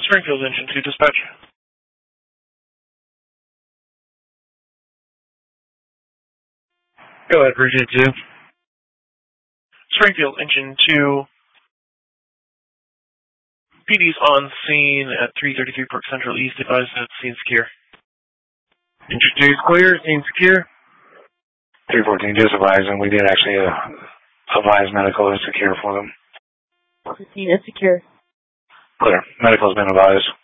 Springfield Engine 2 dispatch. Go ahead, Virginia 2. Springfield Engine 2. PD's on scene at 333 Park Central East. Advised that scene secure. Engine 2 is clear. Scene secure. 314 just advising. We did actually advise medical is secure for them. 15 is secure. Clear. Medical has been advised.